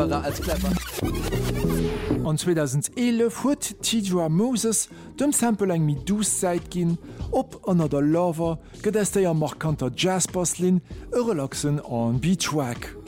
als clever. An 2011 huet Tidra Moses dem Sample eng Medus-Seit ginn, op annner der Lover gëtt déier markanter Jazzbasslin e relaxen an Beattrack.